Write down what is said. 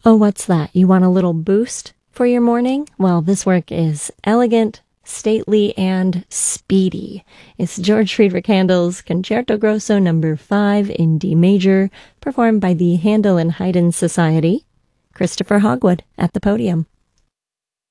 Oh, what's that? You want a little boost for your morning? Well, this work is elegant, stately, and speedy. It's George Friedrich Handel's Concerto Grosso No. 5 in D major, performed by the Handel and Haydn Society. Christopher Hogwood at the podium.